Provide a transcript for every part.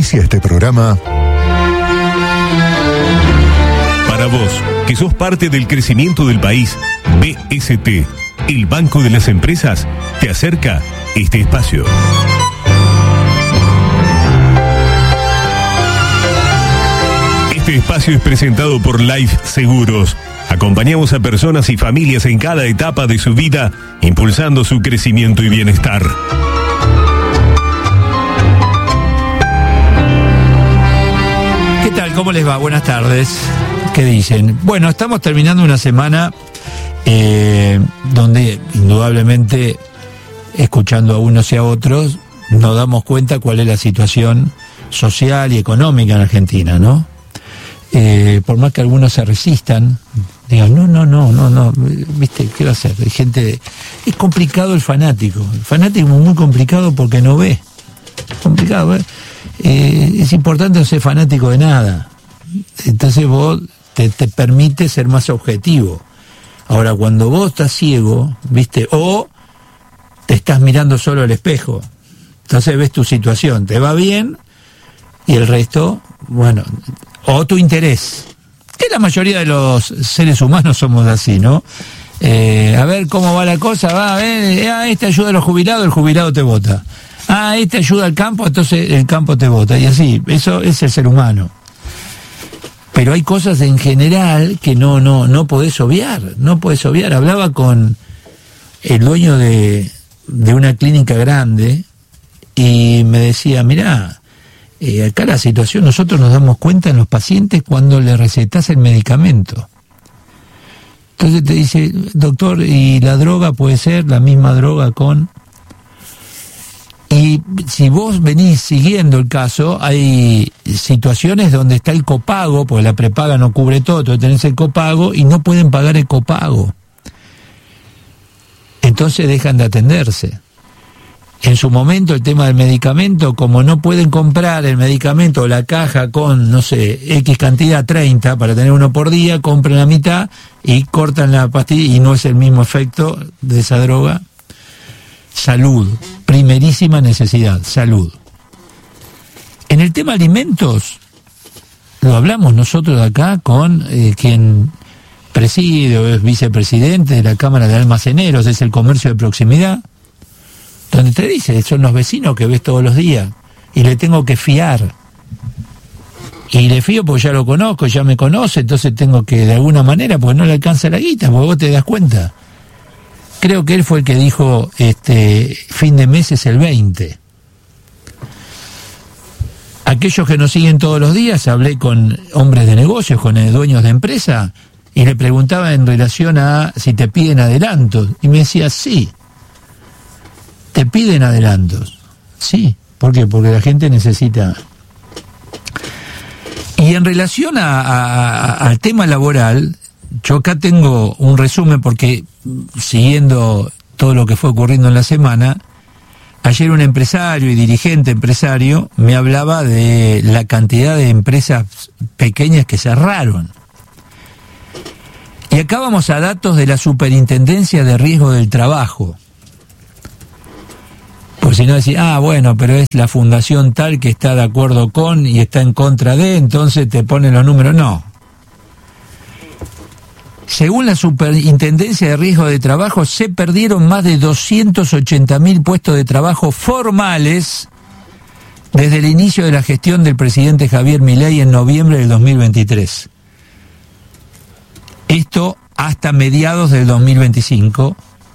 Auspicia este programa. Para vos, que sos parte del crecimiento del país, BST, el Banco de las Empresas, te acerca este espacio. Este espacio es presentado por Life Seguros. Acompañamos a personas y familias en cada etapa de su vida, impulsando su crecimiento y bienestar. ¿Qué tal? ¿Cómo les va? Buenas tardes. ¿Qué dicen? Bueno, estamos terminando una semana donde indudablemente, escuchando a unos y a otros, nos damos cuenta cuál es la situación social y económica en Argentina, ¿no? Por más que algunos se resistan, digan, no, ¿viste? ¿Qué va a hacer? Hay gente... Es complicado el fanático es muy complicado porque no ve. Complicado, ¿eh? Es importante no ser fanático de nada. Entonces vos te permite ser más objetivo. Ahora, cuando vos estás ciego, ¿viste? O te estás mirando solo al espejo, entonces ves tu situación, te va bien y el resto, bueno, o tu interés, que la mayoría de los seres humanos somos así, ¿no? A ver cómo va la cosa, va a ver, este ayuda a los jubilados, el jubilado te vota. Este ayuda al campo, entonces el campo te vota. Y así, eso es el ser humano. Pero hay cosas en general que no podés obviar, no podés obviar. Hablaba con el dueño de una clínica grande y me decía, mirá, acá la situación, nosotros nos damos cuenta en los pacientes cuando le recetás el medicamento. Entonces te dice, doctor, ¿y la droga puede ser la misma droga con...? Y si vos venís siguiendo el caso, hay situaciones donde está el copago, porque la prepaga no cubre todo, entonces tenés el copago y no pueden pagar el copago. Entonces dejan de atenderse. En su momento el tema del medicamento, como no pueden comprar el medicamento o la caja con, no sé, X cantidad 30 para tener uno por día, compran la mitad y cortan la pastilla y no es el mismo efecto de esa droga. Salud, primerísima necesidad, salud. En el tema alimentos, lo hablamos nosotros acá con quien preside o es vicepresidente de la Cámara de Almaceneros, es el comercio de proximidad, donde te dice, son los vecinos que ves todos los días, y le tengo que fiar. Y le fío porque ya lo conozco, ya me conoce, entonces tengo que, de alguna manera, porque no le alcanza la guita, porque vos te das cuenta. Creo que él fue el que dijo, fin de mes es el 20. Aquellos que nos siguen todos los días, hablé con hombres de negocios, con dueños de empresa, y le preguntaba en relación a si te piden adelantos. Y me decía, sí, te piden adelantos. Sí, ¿por qué? Porque la gente necesita... Y en relación al tema laboral... Yo acá tengo un resumen porque, siguiendo todo lo que fue ocurriendo en la semana, ayer un empresario y dirigente empresario me hablaba de la cantidad de empresas pequeñas que cerraron. Y acá vamos a datos de la Superintendencia de Riesgo del Trabajo. Por si no decís, bueno, pero es la fundación tal que está de acuerdo con y está en contra de, entonces te ponen los números. No. Según la Superintendencia de Riesgo de Trabajo, se perdieron más de 280.000 puestos de trabajo formales desde el inicio de la gestión del presidente Javier Milei en noviembre del 2023. Esto hasta mediados del 2025.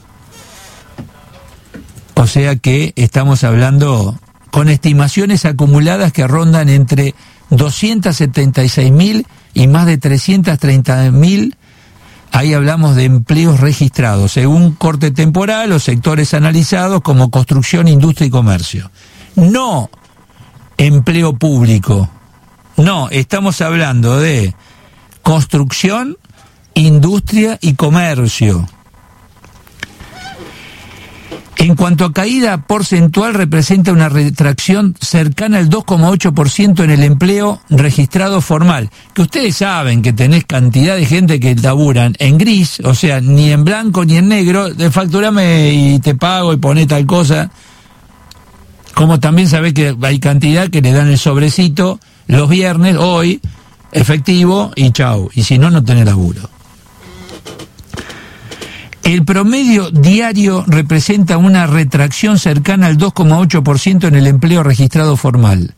O sea que estamos hablando con estimaciones acumuladas que rondan entre 276.000 y más de 330.000. Ahí hablamos de empleos registrados, según corte temporal o sectores analizados como construcción, industria y comercio. No empleo público. No, estamos hablando de construcción, industria y comercio. En cuanto a caída porcentual, representa una retracción cercana al 2,8% en el empleo registrado formal. Que ustedes saben que tenés cantidad de gente que laburan en gris, o sea, ni en blanco ni en negro, facturame y te pago y poné tal cosa. Como también sabés que hay cantidad que le dan el sobrecito los viernes, hoy, efectivo, y chau. Y si no, no tenés laburo. El promedio diario representa una retracción cercana al 2,8% en el empleo registrado formal.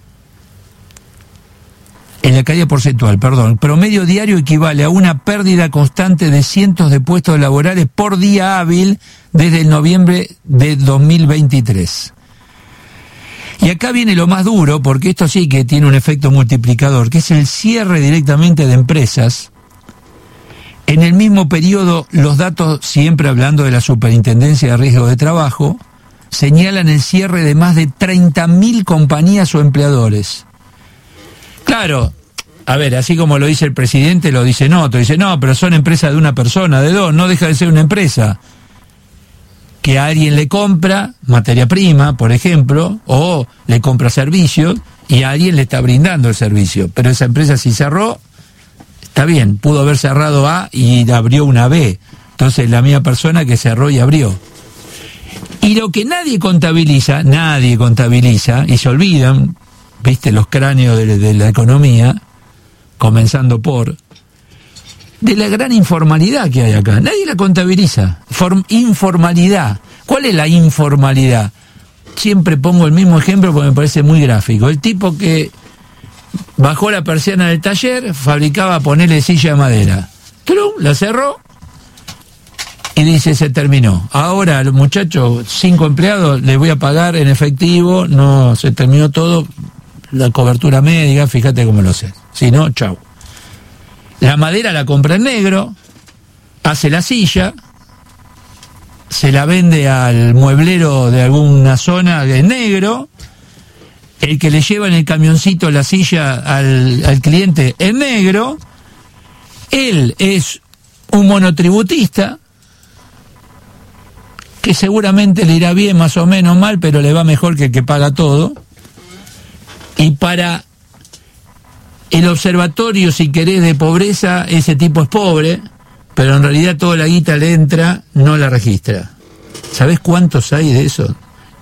En la caída porcentual, perdón. Promedio diario equivale a una pérdida constante de cientos de puestos laborales por día hábil desde el noviembre de 2023. Y acá viene lo más duro, porque esto sí que tiene un efecto multiplicador, que es el cierre directamente de empresas. En el mismo periodo, los datos, siempre hablando de la Superintendencia de Riesgo de Trabajo, señalan el cierre de más de 30.000 compañías o empleadores. Claro, a ver, así como lo dice el presidente, lo dice Noto, dice, no, pero son empresas de una persona, de dos, no deja de ser una empresa que a alguien le compra materia prima, por ejemplo, o le compra servicios, y a alguien le está brindando el servicio. Pero esa empresa si cerró, está bien, pudo haber cerrado A y abrió una B. Entonces la misma persona que cerró y abrió. Y lo que nadie contabiliza, y se olvidan, viste, los cráneos de la economía, comenzando por, de la gran informalidad que hay acá. Nadie la contabiliza. Informalidad. ¿Cuál es la informalidad? Siempre pongo el mismo ejemplo porque me parece muy gráfico. El tipo que bajó la persiana del taller, fabricaba, ponerle silla de madera. ¡Trum! La cerró y dice, se terminó. Ahora, los muchachos, 5 empleados, les voy a pagar en efectivo, no, se terminó todo, la cobertura médica, fíjate cómo lo sé. Si no, chau. La madera la compra en negro, hace la silla, se la vende al mueblero de alguna zona en negro, el que le lleva en el camioncito la silla al cliente en negro, él es un monotributista, que seguramente le irá bien, más o menos mal, pero le va mejor que el que paga todo. Y para el observatorio, si querés, de pobreza, ese tipo es pobre, pero en realidad toda la guita le entra, no la registra. ¿Sabés cuántos hay de eso?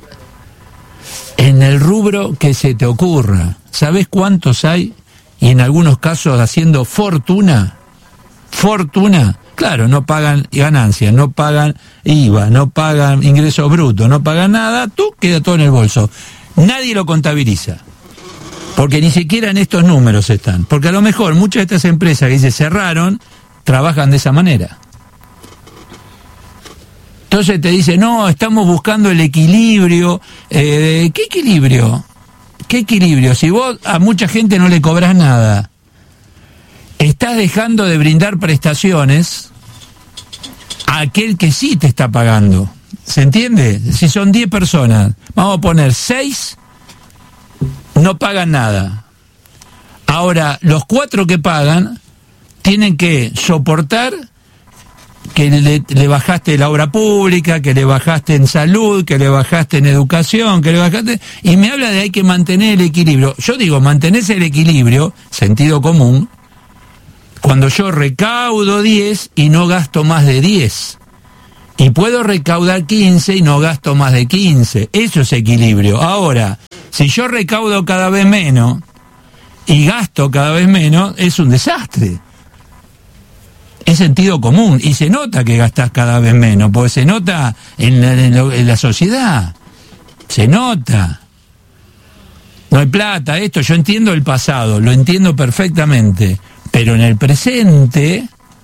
En el rubro que se te ocurra. ¿Sabés cuántos hay? Y en algunos casos haciendo fortuna. Claro, no pagan ganancias, no pagan IVA, no pagan ingresos brutos, no pagan nada, queda todo en el bolso. Nadie lo contabiliza. Porque ni siquiera en estos números están. Porque a lo mejor muchas de estas empresas que se cerraron, trabajan de esa manera. Entonces te dice, no, estamos buscando el equilibrio. ¿Qué equilibrio? ¿Qué equilibrio? Si vos a mucha gente no le cobras nada, estás dejando de brindar prestaciones a aquel que sí te está pagando. ¿Se entiende? Si son 10 personas, vamos a poner 6... no pagan nada. Ahora, los 4 que pagan tienen que soportar que le bajaste la obra pública, que le bajaste en salud, que le bajaste en educación, que le bajaste... Y me habla de hay que mantener el equilibrio. Yo digo, mantenés el equilibrio, sentido común, cuando yo recaudo 10 y no gasto más de 10. Y puedo recaudar 15 y no gasto más de 15. Eso es equilibrio. Ahora, si yo recaudo cada vez menos y gasto cada vez menos, es un desastre. Es sentido común. Y se nota que gastás cada vez menos, porque se nota en la sociedad. Se nota. No hay plata, esto. Yo entiendo el pasado, lo entiendo perfectamente. Pero en el presente,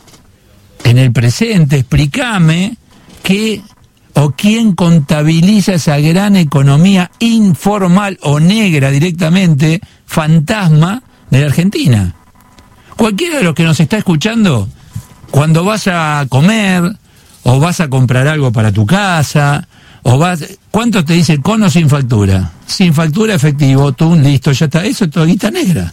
explícame qué o quién contabiliza esa gran economía informal o negra directamente, fantasma de la Argentina. Cualquiera de los que nos está escuchando, cuando vas a comer o vas a comprar algo para tu casa, ¿cuánto te dice con o sin factura? Sin factura, efectivo, tú, listo, ya está. Eso es toda guita negra.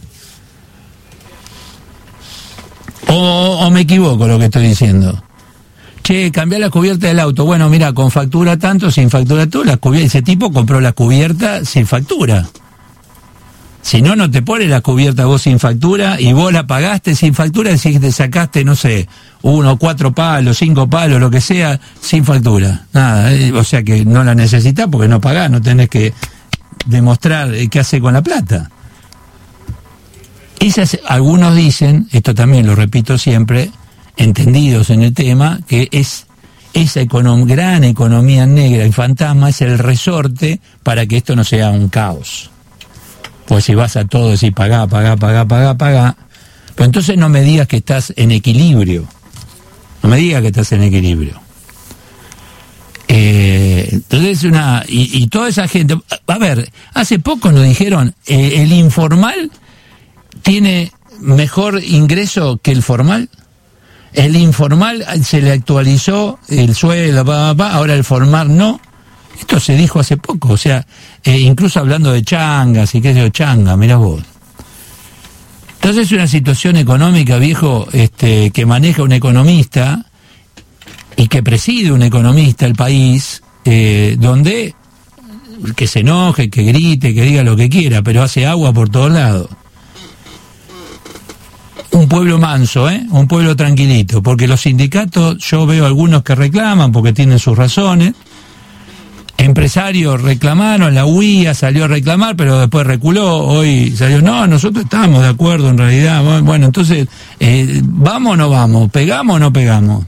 O me equivoco lo que estoy diciendo. Che, cambiar la cubierta del auto. Bueno, mira, con factura tanto, sin factura tú, ese tipo compró la cubierta sin factura. Si no, no te pone la cubierta vos sin factura y vos la pagaste sin factura, decís que te sacaste, no sé, 1, 4 palos, 5 palos, lo que sea, sin factura. Nada, o sea que no la necesitas porque no pagás, no tenés que demostrar qué hace con la plata. Algunos dicen, esto también lo repito siempre, entendidos en el tema, que es esa gran economía negra y fantasma es el resorte para que esto no sea un caos. Pues si vas a todo decir pagá, pero entonces no me digas que estás en equilibrio. No me digas que estás en equilibrio. Entonces y toda esa gente, a ver, hace poco nos dijeron, el informal tiene mejor ingreso que el formal. El informal se le actualizó el sueldo, ahora el formal no. Esto se dijo hace poco, o sea, incluso hablando de changas y qué sé yo, changa, mirá vos. Entonces es una situación económica, viejo, que maneja un economista y que preside un economista el país, donde que se enoje, que grite, que diga lo que quiera, pero hace agua por todos lados. Un pueblo manso, un pueblo tranquilito, porque los sindicatos, yo veo algunos que reclaman porque tienen sus razones. Empresarios reclamaron, la UIA salió a reclamar, pero después reculó, hoy salió, no, nosotros estamos de acuerdo en realidad. Bueno, entonces, ¿vamos o no vamos? ¿Pegamos o no pegamos?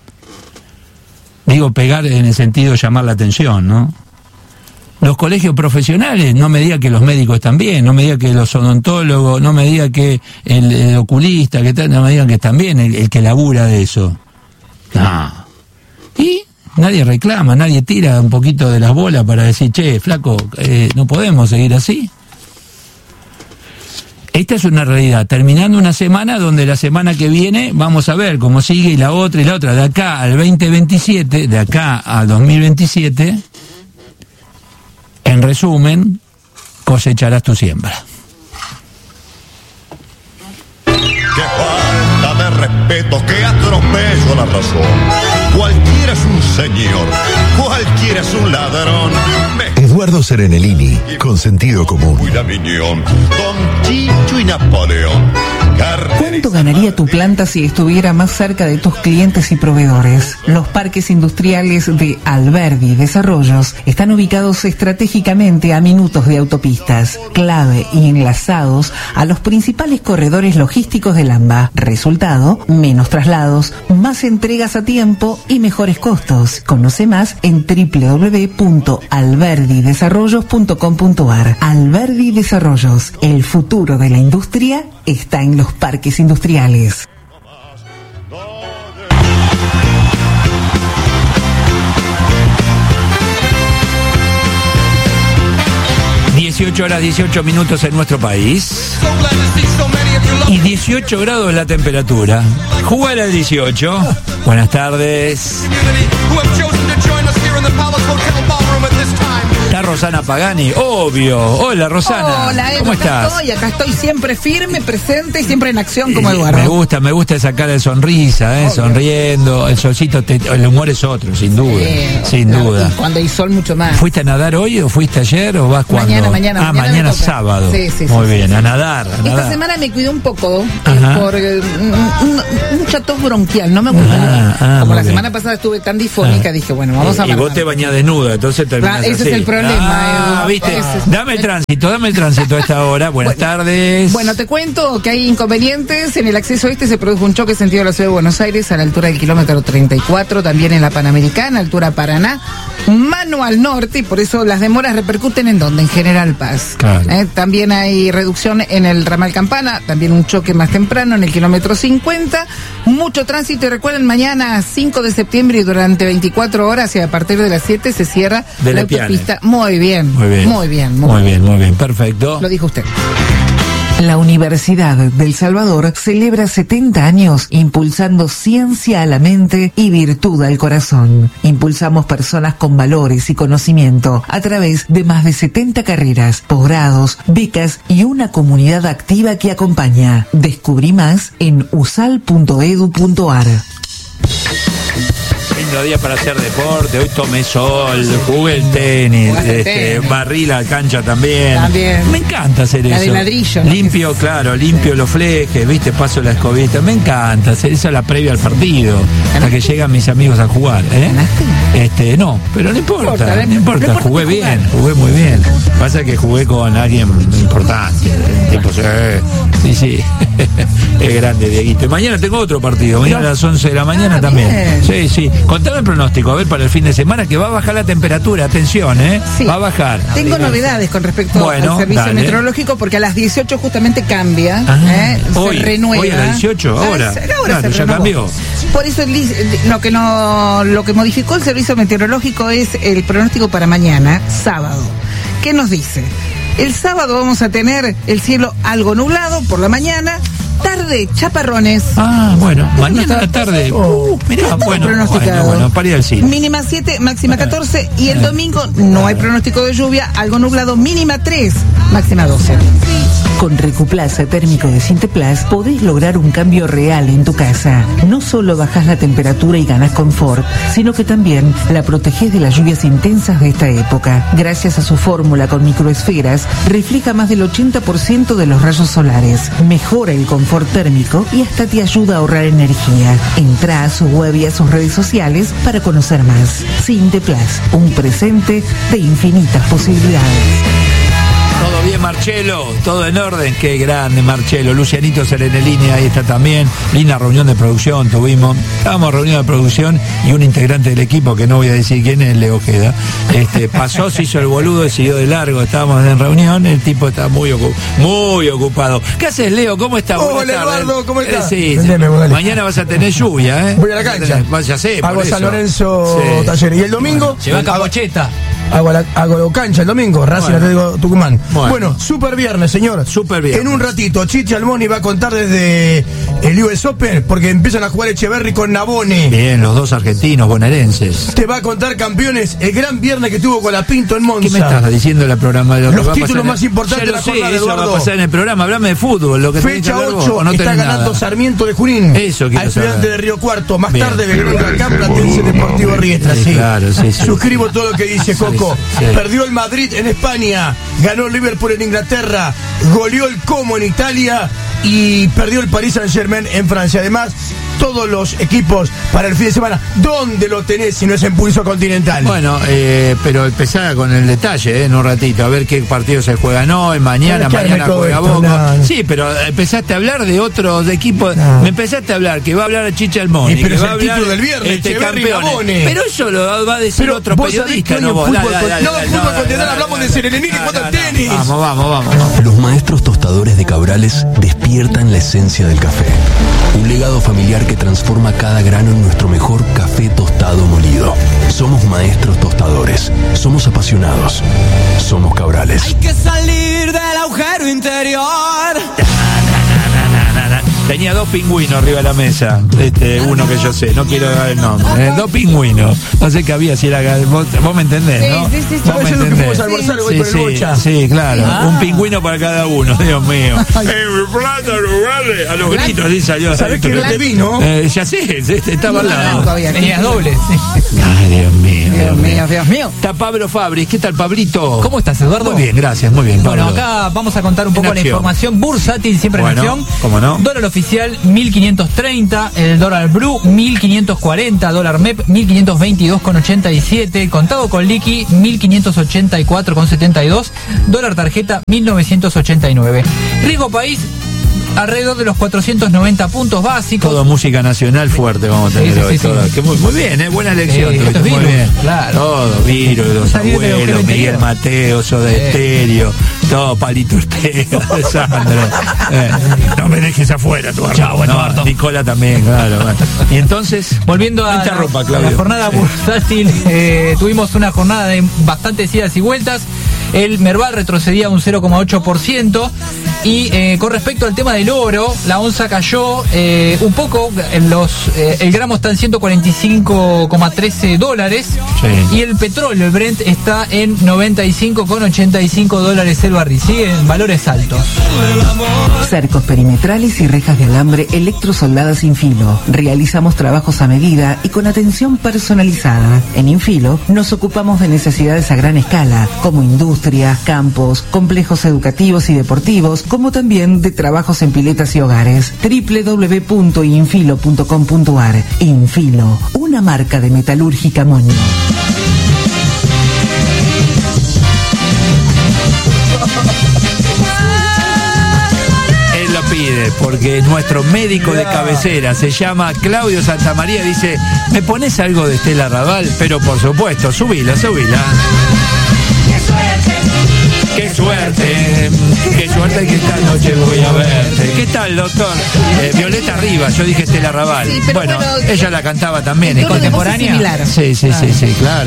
Digo, pegar en el sentido de llamar la atención, ¿no? Los colegios profesionales, no me diga que los médicos están bien, no me diga que los odontólogos, no me diga que el oculista, no me digan que están bien, el que labura de eso. No. Y nadie reclama, nadie tira un poquito de las bolas para decir, che, flaco, no podemos seguir así. Esta es una realidad, terminando una semana donde la semana que viene vamos a ver cómo sigue y la otra, de acá al 2027, de acá al 2027, en resumen, cosecharás tu siembra. ¡Qué falta de respeto! ¡Qué atropello a la razón! Cualquiera es un señor, cualquiera es un ladrón. Eduardo Serenellini, con sentido común. Don Chicho y Napoleón. ¿Cuánto ganaría tu planta si estuviera más cerca de tus clientes y proveedores? Los parques industriales de Alberdi Desarrollos están ubicados estratégicamente a minutos de autopistas, clave y enlazados a los principales corredores logísticos del AMBA. Resultado, menos traslados, más entregas a tiempo y mejores costos. Conoce más en www.alberdidesarrollos.com.ar. Alberdi Desarrollos, el futuro de la industria está en los parques industriales. Horas 18 minutos en nuestro país y 18 grados la temperatura. Jugar al 18. Buenas tardes. Está Rosana Pagani, obvio. Hola, Rosana. Hola, ¿cómo estás? Acá estoy siempre firme, presente y siempre en acción como Eduardo. Me gusta esa cara de sonrisa, sonriendo. El solcito, el humor es otro, sin duda. Sin duda. Cuando hay sol, mucho más. ¿Fuiste a nadar hoy o fuiste ayer o vas cuando? Mañana sábado. Sí, muy bien, a nadar. Esta semana me cuidé un poco por mucha tos bronquial, no me gusta. Como la semana pasada estuve tan difónica, dije, bueno, vamos a y vos te bañás desnuda, entonces terminás así. Ese es el problema. ¿Viste? Dame el tránsito a esta hora. Buenas tardes. Bueno, te cuento que hay inconvenientes. En el acceso se produjo un choque sentido a la ciudad de Buenos Aires a la altura del kilómetro 34, también en la Panamericana, altura Paraná, mano al norte, y por eso las demoras repercuten en donde, en General Paz. Claro. También hay reducción en el ramal Campana, también un choque más temprano en el kilómetro 50, mucho tránsito, y recuerden, mañana 5 de septiembre y durante 24 horas y a partir de las 7 se cierra la autopista. Muy bien, perfecto. Lo dijo usted. La Universidad del Salvador celebra 70 años impulsando ciencia a la mente y virtud al corazón. Impulsamos personas con valores y conocimiento a través de más de 70 carreras, posgrados, becas y una comunidad activa que acompaña. Descubrí más en usal.edu.ar. lindo día para hacer deporte. Hoy tomé sol, jugué el tenis, barrí la cancha también. Me encanta hacer la eso. De ladrillo, ¿no? Limpio, claro, limpio los flejes, viste, paso la escobita. Me encanta hacer esa, la previa al partido, hasta que llegan mis amigos a jugar. No, pero no importa, jugué bien, jugué muy bien. Pasa que jugué con alguien importante, tipo, sí, es grande, Dieguito. Y mañana tengo otro partido, mañana a las 11 de la mañana también. Sí. Contame el pronóstico, a ver, para el fin de semana, que va a bajar la temperatura, atención, Sí. Va a bajar. Tengo novedades con respecto al servicio meteorológico, porque a las 18 justamente cambia, Hoy, se renueva. Hoy a las 18, ahora se ya cambió. Por eso lo que modificó el servicio meteorológico es el pronóstico para mañana, sábado. ¿Qué nos dice? El sábado vamos a tener el cielo algo nublado por la mañana, tarde, chaparrones. Bueno, mañana a la tarde. Mirá, bueno, para ir al cine. Mínima 7, máxima 14, y el domingo no hay pronóstico de lluvia, algo nublado, mínima 3, máxima 12. Con Recuplaza térmico de Sinteplas podés lograr un cambio real en tu casa. No solo bajás la temperatura y ganás confort, sino que también la protegés de las lluvias intensas de esta época. Gracias a su fórmula con microesferas, refleja más del 80% de los rayos solares, mejora el confort térmico y hasta te ayuda a ahorrar energía. Entrá a su web y a sus redes sociales para conocer más. Sinteplas, un presente de infinitas posibilidades. Todo bien, Marcelo, todo en orden, qué grande, Marcelo. Lucianito Serenelini, ahí está también. Linda reunión de producción tuvimos. Estábamos reunión de producción y un integrante del equipo, que no voy a decir quién es, Leo Ojeda, pasó, se hizo el boludo y siguió de largo. Estábamos en reunión, el tipo está muy ocupado. ¿Qué haces, Leo? ¿Cómo estás? Hola, Eduardo, ¿cómo estás? Sí. Mañana vas a tener lluvia, Voy a la cancha. Ya sé, hago San Lorenzo Talleres. Y el domingo lleva capocheta. Hago cancha el domingo, Racing Atlético Tucumán. Bueno, super viernes, señor. Super viernes. En un ratito, Chichi Almoni va a contar desde el US Open, porque empiezan a jugar Echeverri con Navone. Bien, los dos argentinos bonaerenses. Te va a contar, campeones, el gran viernes que tuvo con la Pinto en Monza. ¿Qué me estás diciendo la programa? Los títulos más importantes de la jornada, eso Eduardo. va a pasar en el programa. Hablame de fútbol. Lo que Fecha 8, no está ganando nada. Sarmiento de Junín. Eso quiero al Estudiante saber. de Río Cuarto. Más Bien. tarde, Belgrano Huracán, Platense Deportivo Riestra. Sí, claro, sí. Suscribo todo lo que dice Coco. Sí. Perdió el Madrid en España, ganó el Liverpool en Inglaterra, goleó el Como en Italia y perdió el Paris Saint-Germain en Francia. Además, todos los equipos para el fin de semana. ¿Dónde lo tenés si no es en Pulso Continental? Bueno, pero empezá con el detalle, en un ratito, a ver qué partido se juegan hoy, mañana juega Boca. Sí, pero empezaste a hablar de otros equipos. Me empezaste a hablar que va a hablar a Chicha Almoni, pero que es va a el hablar título del viernes, campeones. Pero eso lo va a decir otro periodista, no vos. Fútbol Continental, hablamos de Serenini y cuando tenis. Vamos. Los maestros tostadores de Cabrales despiertan la esencia del café. Un legado familiar que transforma cada grano en nuestro mejor café tostado molido. Somos maestros tostadores. Somos apasionados. Somos Cabrales. Hay que salir del agujero interior. Tenía dos pingüinos arriba de la mesa. Uno que yo sé, no quiero dar el nombre. Dos pingüinos. No sé qué había, si era. Vos me entendés, ¿no? Sí. ¿Sabes lo que fuimos a almorzar hoy con el Bocha? Sí, claro. Un pingüino para cada uno, Dios mío. Mi plata no vale. A los gritos, así salió. ¿Sabés que no te vino? Ya sé, estaba al lado. Tenías doble. Ay, Dios mío. Dios mío. Está Pablo Fabris. ¿Qué tal, Pablito? ¿Cómo estás, Eduardo? Muy bien, gracias, muy bien, Pablo. Bueno, acá vamos a contar un poco la información bursátil, siempre en acción. ¿Cómo no? Dólar oficial 1.530, el dólar blue 1.540, dólar MEP 1.522,87, contado con liqui 1.584,72, dólar tarjeta 1.989. Riesgo país alrededor de los 490 puntos básicos. Todo música nacional fuerte vamos a tener hoy. Sí. Que muy bien, buena elección. Esto es muy Virus, bien. claro. Todo, Virus, los abuelos, Miguel Mateo, Soda Estéreo, todo Palito Ortega, Sandro. No me dejes afuera, tu hermano. Nicola también, claro. Y entonces, volviendo a la jornada bursátil, tuvimos una jornada de bastantes idas y vueltas. El Merval retrocedía un 0,8%. Y con respecto al tema del oro, la onza cayó un poco, el gramo está en $145,13 y el petróleo, el Brent, está en $95,85 el barril. Sigue en valores altos. Cercos perimetrales y rejas de alambre electrosoldadas Infilo. Realizamos trabajos a medida y con atención personalizada. En Infilo nos ocupamos de necesidades a gran escala, como industria, campos, complejos educativos y deportivos, como también de trabajos en piletas y hogares. www.infilo.com.ar. Infilo, una marca de metalúrgica Moño. Él lo pide porque nuestro médico de cabecera se llama Claudio Santamaría. Dice, ¿me pones algo de Estela Raval? Pero por supuesto, subila. Qué suerte que esta noche voy a verte. ¿Qué tal, doctor? Violeta Rivas, yo dije Estela Raval. Sí, bueno, ella la cantaba también. ¿Es contemporánea? similar. Sí, claro.